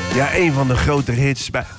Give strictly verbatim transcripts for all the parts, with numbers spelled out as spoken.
Ja, een van de grote hits bij...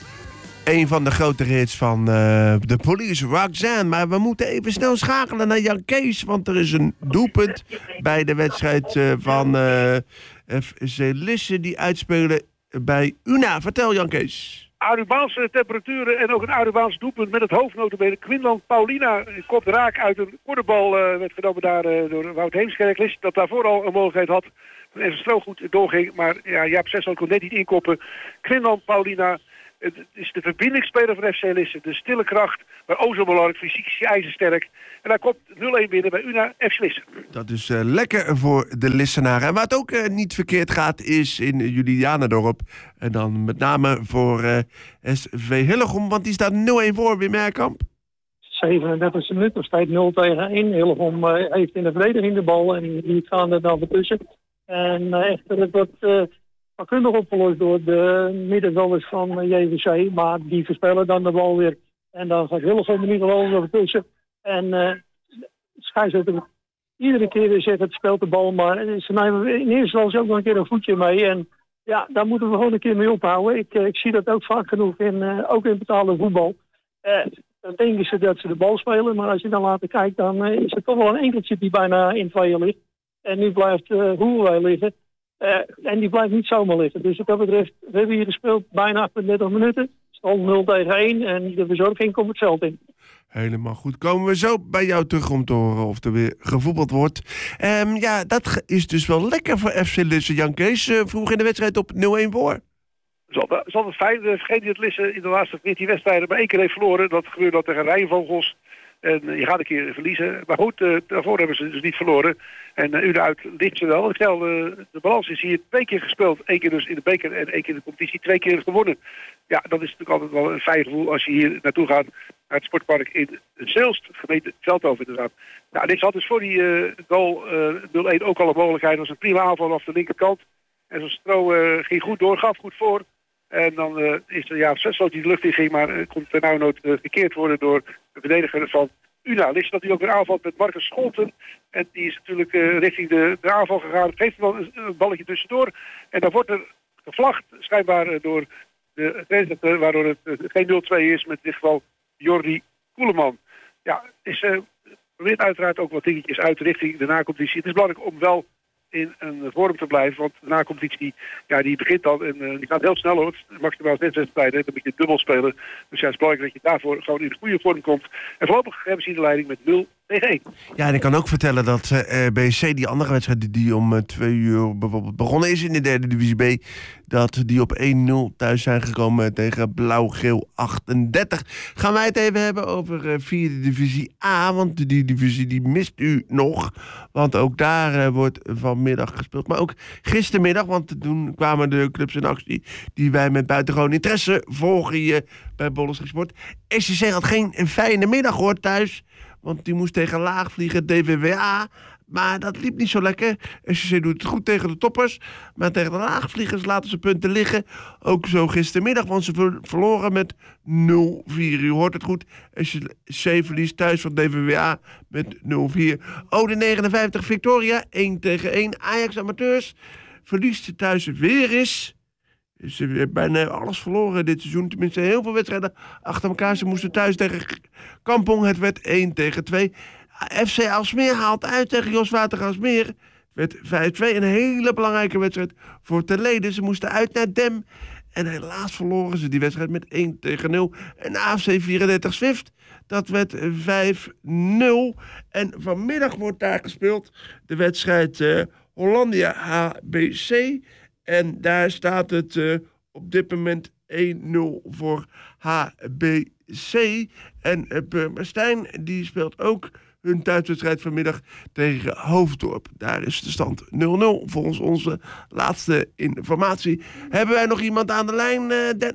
Een van de grote hits van uh, de Police, Roxanne. Maar we moeten even snel schakelen naar Jan Kees. Want er is een doelpunt bij de wedstrijd uh, van uh, F C Lisse die uitspelen bij U N A. Vertel, Jan Kees. Arubaanse temperaturen en ook een Arubaans doelpunt met het hoofdnotabene Quinlan Paulina. Kopt raak uit een kortebal uh, werd genomen daar uh, door Wout Heemskerk. Lisse dat daarvoor al een mogelijkheid had. En zijn strook goed doorging. Maar ja, Jaap Zesel kon net niet inkoppen. Quinlan Paulina. Het is de verbindingsspeler van F C Lisse. De stille kracht, maar ook zo belangrijk. Fysiek is hij ijzersterk. En daar komt nul-een binnen bij U N A F C Lisse. Dat is uh, lekker voor de Lissenaren. En wat ook uh, niet verkeerd gaat is in Julianendorp. En dan met name voor uh, S V Hillegom. Want die staat nul-een voor, Wim Merkamp. zevenendertigste minuut, nog steeds nul tegen één. Hillegom uh, heeft in de verdediging de bal. En die gaan er dan ertussen. En uh, echter, het wordt... Uh, vakkundig opgelost door de middenvelders van J V C. Maar die verspelen dan de bal weer. En dan gaat Hillegom in ieder geval nog tussen. En uh, scheidsrechter iedere keer weer zegt het speelt de bal. Maar ze nemen in eerste instantie ook nog een keer een voetje mee. En ja, daar moeten we gewoon een keer mee ophouden. Ik, ik zie dat ook vaak genoeg, in, uh, ook in betaalde voetbal. Uh, dan denken ze dat ze de bal spelen. Maar als je dan later kijkt, dan uh, is er toch wel een enkeltje die bijna in tweeën ligt. En nu blijft uh, Hoerwij liggen. Uh, en die blijft niet zomaar liggen. Dus wat dat betreft, we hebben hier gespeeld bijna achtendertig minuten. Stand nul tegen één en de verzorging komt het veld in. Helemaal goed. Komen we zo bij jou terug om te horen of er weer gevoetbald wordt. Um, ja, dat is dus wel lekker voor F C Lisse. Jan Kees uh, vroeg in de wedstrijd op nul-een voor. Dat is altijd fijn. Vergeet niet dat Lisse in de laatste veertien wedstrijden maar één keer heeft verloren. Dat gebeurde dat tegen Rijnvogels. En je gaat een keer verliezen. Maar goed, uh, daarvoor hebben ze dus niet verloren. En uh, u eruit ligt ze wel. Stel, uh, de balans is hier twee keer gespeeld. Eén keer dus in de beker en één keer in de competitie. Twee keer gewonnen. Ja, dat is natuurlijk altijd wel een fijn gevoel als je hier naartoe gaat. Naar het sportpark in Zeelst. Gemeente Veldhoven inderdaad. Nou, dit had dus voor die uh, goal uh, nul-een ook al een mogelijkheid. Dat was een prima aanval af de linkerkant. En zo'n Stro uh, ging goed door, gaf goed voor. En dan uh, is er ja, Zesloot die de lucht in ging, maar uh, komt er nou nooit uh, gekeerd worden door de verdediger van U N A. Lisse dat hij ook weer aanvalt met Marcus Scholten. En die is natuurlijk uh, richting de, de aanval gegaan. Geeft hem dan een, een balletje tussendoor. En dan wordt er gevlacht, schijnbaar uh, door de trainingsleidster, waardoor het uh, geen nul-twee is, met in dit geval Jordi Koeleman. Ja, is uh, probeert uiteraard ook wat dingetjes uit richting de nacompetitie. Het is belangrijk om wel in een vorm te blijven, want de nacompetitie, ja, die begint dan en uh, die gaat heel snel hoor. Maximaal zes wedstrijden, dan moet je dubbel spelen. Dus ja, het is belangrijk dat je daarvoor gewoon in de goede vorm komt. En voorlopig hebben ze in de leiding met nul tegen één. Ja, en ik kan ook vertellen dat uh, B C, die andere wedstrijd die om uh, twee uur bijvoorbeeld begonnen is in de derde divisie B, dat die op één nul thuis zijn gekomen tegen Blauw-Geel achtendertig. Gaan wij het even hebben over uh, vierde divisie A, want die divisie die mist u nog. Want ook daar uh, wordt vanmiddag gespeeld. Maar ook gistermiddag, want toen kwamen de clubs in actie die wij met buitengewoon interesse volgen hier bij Bollenstra Sport. S C C had geen fijne middag hoor thuis. Want die moest tegen Laagvlieger D V W A. Maar dat liep niet zo lekker. S C C doet het goed tegen de toppers. Maar tegen de Laagvliegers laten ze punten liggen. Ook zo gistermiddag, want ze ver- verloren met nul vier. U hoort het goed. S C C verliest thuis van D V W A met nul vier. Ode negenenvijftig Victoria, één tegen één. Ajax Amateurs verliest thuis weer eens. Ze hebben bijna alles verloren dit seizoen. Tenminste, heel veel wedstrijden achter elkaar. Ze moesten thuis tegen Kampong. Het werd één tegen twee. F C Aalsmeer haalt uit tegen Joswater Aalsmeer. Het werd vijf twee. Een hele belangrijke wedstrijd voor Terlede. Ze moesten uit naar Dem. En helaas verloren ze die wedstrijd met één tegen nul. En A F C vierendertig Swift. Dat werd vijf nul. En vanmiddag wordt daar gespeeld de wedstrijd uh, Hollandia H B C. En daar staat het uh, op dit moment één nul voor H B C. En uh, Purmerstein die speelt ook hun thuiswedstrijd vanmiddag tegen Hoofddorp. Daar is de stand nul nul volgens onze laatste informatie. Hebben wij nog iemand aan de lijn, uh, Den?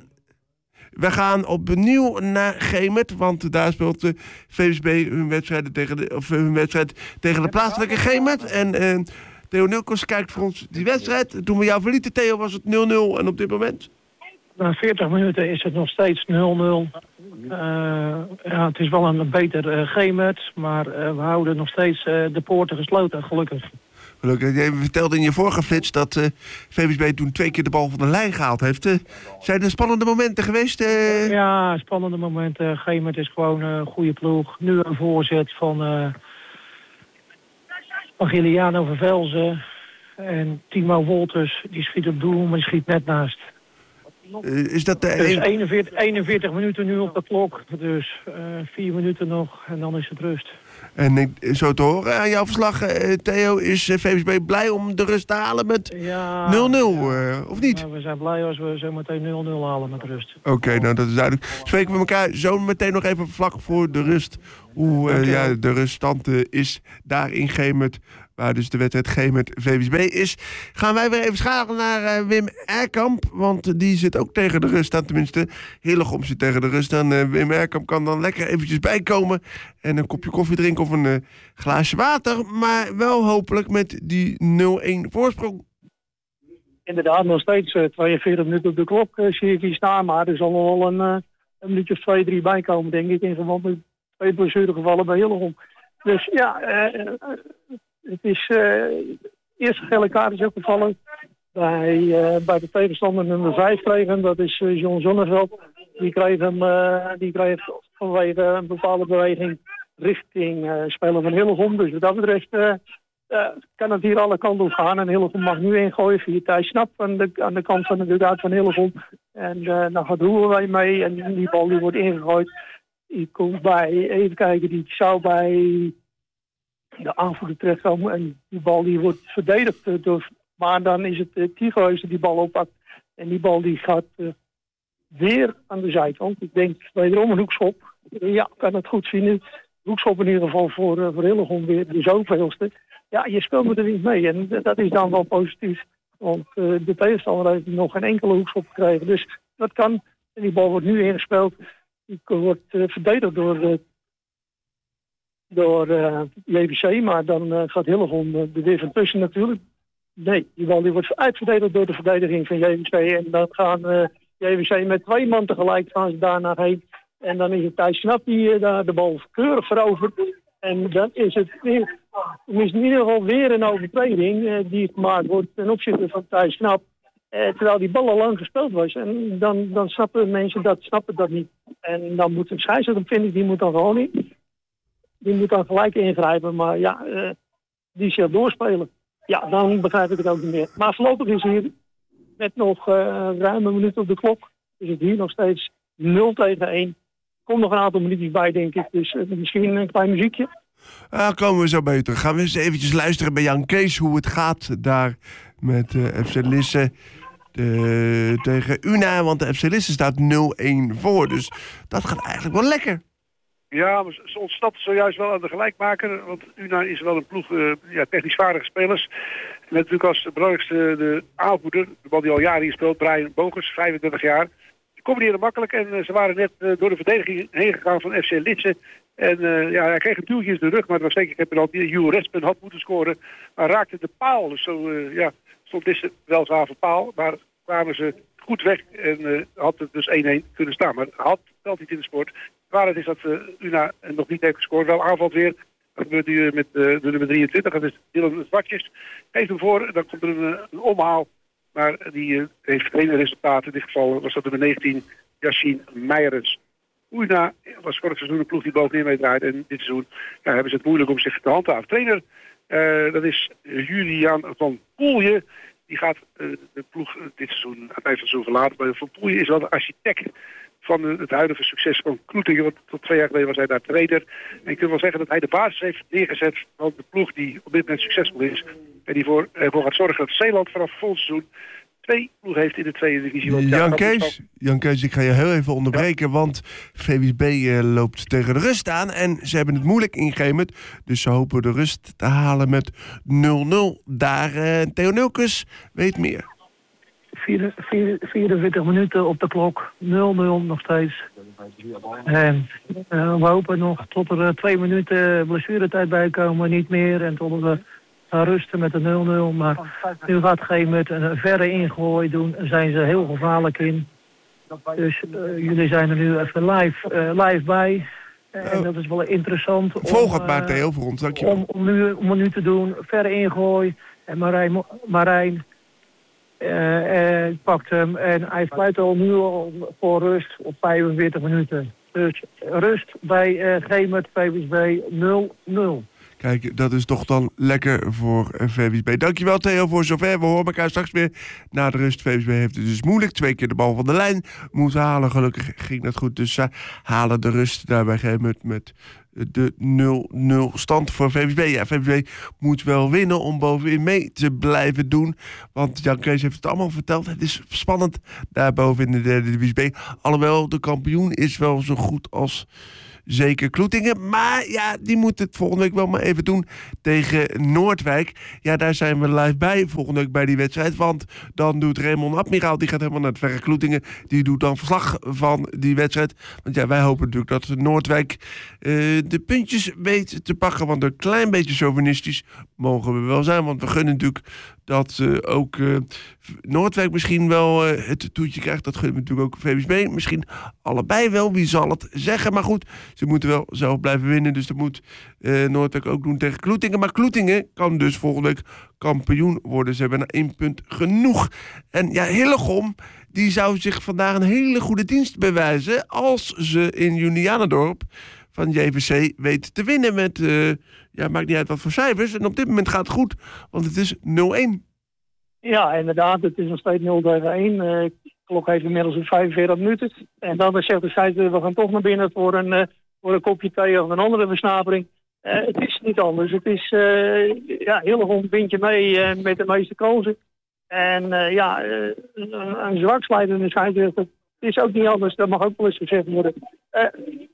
We gaan opnieuw naar Gemert, want daar speelt de V S B hun wedstrijd tegen de, of hun wedstrijd tegen de plaatselijke Gemert. En uh, Theo Nilkens kijkt voor ons die wedstrijd. Toen we jou verlieten, Theo, was het nul nul. En op dit moment? Na veertig minuten is het nog steeds nul nul. Uh, ja, het is wel een beter uh, Gemert, maar uh, we houden nog steeds uh, de poorten gesloten, gelukkig. Gelukkig. Je vertelde in je vorige flits dat uh, V W S B toen twee keer de bal van de lijn gehaald heeft. Uh, zijn er spannende momenten geweest? Uh... Ja, spannende momenten. Gemert is gewoon een goede ploeg. Nu een voorzet van, uh, van Giliano Vervelzen. En Timo Wolters, die schiet op doel, maar die schiet net naast. Uh, is dat de dus eenenveertig, eenenveertig minuten nu op de klok. Dus uh, vier minuten nog en dan is het rust. En ik, zo te horen aan jouw verslag, uh, Theo, is uh, V W S B blij om de rust te halen met ja, nul nul, uh, of niet? Ja, we zijn blij als we zo meteen nul nul halen met rust. Oké, okay, nou dat is duidelijk. Spreken we elkaar zo meteen nog even vlak voor de rust. Hoe uh, okay. ja, de ruststand uh, is daar in Gemert, waar dus de wedstrijd Gemert V W S B is. Gaan wij weer even schakelen naar uh, Wim Erkamp, want die zit ook tegen de rust aan. Tenminste, Hillegom zit tegen de rust aan. Uh, Wim Erkamp kan dan lekker eventjes bijkomen en een kopje koffie drinken of een uh, glaasje water. Maar wel hopelijk met die nul-een voorsprong. Inderdaad, nog steeds uh, tweeënveertig minuten op de klok uh, zie ik hier staan. Maar er zal nog wel een, uh, een minuutje of twee, drie bij komen, denk ik. In verband met twee blessuregevallen bij Hillegom. Dus ja, uh, uh, het is uh, eerste gele kaart is ook gevallen bij, uh, bij de tegenstander nummer vijf kregen. Dat is uh, John Zonneveld. Die kreeg hem uh, die kreeg vanwege een bepaalde beweging richting uh, speler van Hillegom. Dus wat dat betreft uh, uh, kan het hier alle kanten op gaan. En Hillegom mag nu ingooien via Thijs Snap aan de, aan de kant van de dugout van Hillegom. En uh, dan gaat Roerwij mee en die bal die wordt ingegooid. Die komt bij, even kijken, die zou bij de aanvoerder terechtkomen. En die bal die wordt verdedigd door... Maar dan is het uh, Tigo's die die bal oppakt. En die bal die gaat uh, weer aan de zijkant. Ik denk wederom een hoekschop. Ja, kan het goed zien. Hoekschop in ieder geval voor, uh, voor Hillegom weer de zoveelste. Ja, je speelt met de wind mee. En uh, dat is dan wel positief. Want uh, de tegenstander heeft nog geen enkele hoekschop gekregen. Dus dat kan. En die bal wordt nu ingespeeld. Die wordt uh, verdedigd door, uh, door uh, J V C. Maar dan uh, gaat Hillegom uh, er weer van tussen natuurlijk. Nee, die bal die wordt uitverdedigd door de verdediging van J V C. En dan gaan uh, J V C met twee man tegelijk gaan ze daar naar heen. En dan is het Thijs Snap die uh, daar de bal keurig verovert. En dan is het weer, is in ieder geval weer een overtreding uh, die gemaakt wordt ten opzichte van Thijs Snap. Uh, terwijl die bal al lang gespeeld was. En dan, dan snappen mensen dat, snappen dat niet. En dan moet een scheidsrechter, vind ik, die moet dan gewoon niet. Die moet dan gelijk ingrijpen. Maar ja, uh, die zal doorspelen. Ja, dan begrijp ik het ook niet meer. Maar voorlopig is hier met nog uh, ruim een minuut op de klok. Is het hier nog steeds nul tegen één. Komt nog een aantal minuutjes bij, denk ik. Dus uh, misschien een klein muziekje. Ah, komen we zo bij je terug. Gaan we eens eventjes luisteren bij Jan Kees hoe het gaat daar met uh, F C Lisse de, tegen Una. Want de F C Lisse staat nul-een voor. Dus dat gaat eigenlijk wel lekker. Ja, maar ze ontsnapt zojuist wel aan de gelijkmaker. Want Una is wel een ploeg uh, ja, technisch vaardige spelers. Met natuurlijk als belangrijkste de aanvoerder, de man die al jaren hier speelt, Brian Bogers, vijfentwintig jaar. Ze combineren makkelijk en uh, ze waren net uh, door de verdediging heen gegaan van F C Lisse. En uh, ja, hij kreeg een duwtje in de rug, maar het was zeker, ik heb er al die Jules Respen had moeten scoren. Maar raakte de paal, dus zo uh, ja, stond Lisse wel zwaar voor paal. Maar kwamen ze goed weg en uh, had het dus één-één kunnen staan. Maar had telt niet in de sport. Waarheid is dat uh, Una nog niet heeft gescoord. Wel aanvalt weer. Dat gebeurt nu met uh, de nummer drieëntwintig. Dat is Dylan Zwartjes. Geeft hem voor. Dan komt er een, een omhaal. Maar die uh, heeft geen resultaten. In dit geval was dat nummer negentien. Yassine Meijerens. Una was vorig seizoen een ploeg die bovenin mee draait. En dit seizoen ja, hebben ze het moeilijk om zich te handhaven. Trainer, uh, dat is Julian van Poelje. Die gaat uh, de ploeg uh, dit seizoen aan het eind van het seizoen verlaten. Maar Van Poelje is wel de architect van het huidige succes van Kloetingen. Want tot twee jaar geleden was hij daar trainer. En ik kan wel zeggen dat hij de basis heeft neergezet van de ploeg die op dit moment succesvol is. En die voor, ervoor gaat zorgen dat Zeeland vanaf het volgende seizoen twee ploeg heeft in de tweede divisie. Want Jan, ja, Kees, Jan Kees, ik ga je heel even onderbreken. Ja. Want V W S B uh, loopt tegen de rust aan. En ze hebben het moeilijk ingemerd. Dus ze hopen de rust te halen met nul-nul. Daar uh, Theo Nulkes weet meer. vierentwintig minuten op de klok. nul-nul nog steeds. En uh, we hopen nog tot er uh, twee minuten blessuretijd bij komen. Niet meer. En tot we gaan rusten met de nul-nul. Maar nu gaat Gemert een verre ingooi doen. Zijn ze heel gevaarlijk in. Dus uh, jullie zijn er nu even live, uh, live bij. En dat is wel interessant. Volg het om, maar, uh, Theo, voor ons. Dankjewel. Om, om, nu, om nu te doen. Verre ingooi. En Marijn, Marijn uh, uh, pakt hem en hij fluit al nu al voor rust op vijfenveertig minuten. Dus rust bij uh, Gemert V V S B nul nul. Kijk, dat is toch dan lekker voor V V S B. Dankjewel Theo voor zover. We horen elkaar straks weer na de rust. V V S B heeft het dus moeilijk. Twee keer de bal van de lijn moeten halen. Gelukkig ging dat goed. Dus ze uh, halen de rust daarbij Gemert met de nul nul stand voor V V S B. Ja, V V S B moet wel winnen om bovenin mee te blijven doen. Want Jan Kees heeft het allemaal verteld. Het is spannend daarboven in de derde divisie B. Alhoewel, de kampioen is wel zo goed als zeker Kloetingen. Maar ja, die moet het volgende week wel maar even doen tegen Noordwijk. Ja, daar zijn we live bij volgende week bij die wedstrijd. Want dan doet Raymond Admiraal, die gaat helemaal naar het verre Kloetingen. Die doet dan verslag van die wedstrijd. Want ja, wij hopen natuurlijk dat Noordwijk uh, de puntjes weet te pakken. Want een klein beetje chauvinistisch mogen we wel zijn. Want we gunnen natuurlijk dat uh, ook uh, Noordwijk misschien wel uh, het toetje krijgt. Dat gunnen we natuurlijk ook V V S B. Misschien allebei wel, wie zal het zeggen. Maar goed, ze moeten wel zelf blijven winnen. Dus dat moet uh, Noordwijk ook doen tegen Kloetingen. Maar Kloetingen kan dus volgende week kampioen worden. Ze hebben na één punt genoeg. En ja, Hillegom, die zou zich vandaag een hele goede dienst bewijzen als ze in Julianendorp van J V C weet te winnen met, uh, ja, maakt niet uit wat voor cijfers. En op dit moment gaat het goed, want het is nul één. Ja, inderdaad, het is nog steeds nul tegen één. Uh, de klok heeft inmiddels in vijfenveertig minuten. En dan zegt de scheidsrechter, we gaan toch naar binnen voor een, uh, voor een kopje thee of een andere versnapering. Uh, het is niet anders. Het is, uh, ja, Hillegom wint je mee uh, met de meeste kansen. En uh, ja, uh, een, een zwakslijtende scheidsrechter is ook niet anders. Dat mag ook wel eens gezegd worden. Uh,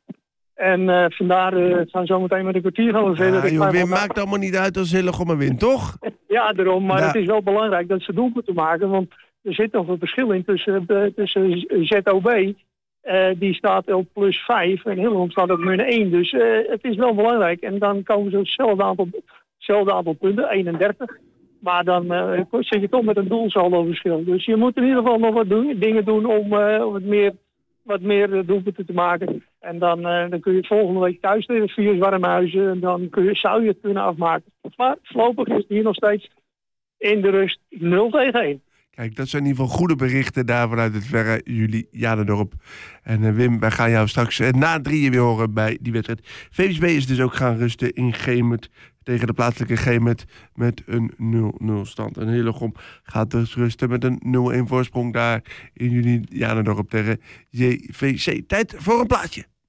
En uh, vandaar uh, gaan we zo meteen met een kwartier gaan we verder. Ah, joh, Wim, maakt allemaal niet uit als Hillegom maar wint, toch? Ja, daarom. Maar ja. Het is wel belangrijk dat ze doelpunten maken. Want er zit nog een verschil in tussen, uh, tussen Z O B. Uh, die staat op plus vijf en Hillegom staat op min één. Dus uh, het is wel belangrijk. En dan komen ze op hetzelfde aantal, hetzelfde aantal punten, eenendertig. Maar dan uh, zit je toch met een doelsaldo verschil. Dus je moet in ieder geval nog wat doen, dingen doen om uh, wat meer... wat meer doelpunten te maken. En dan, uh, dan kun je het volgende week thuis tegen Viers Warmhuizen. En dan kun je, zou je het kunnen afmaken. Maar voorlopig is het hier nog steeds in de rust nul tegen één. Kijk, dat zijn in ieder geval goede berichten daar vanuit het verre Julianendorp. En uh, Wim, wij gaan jou straks uh, na drieën weer horen bij die wedstrijd. V V S B is dus ook gaan rusten in Gemert tegen de plaatselijke Gemert met een nul nul stand. En Hillegom gaat dus rusten met een nul één voorsprong daar in Julianendorp tegen J V C. Tijd voor een plaatje.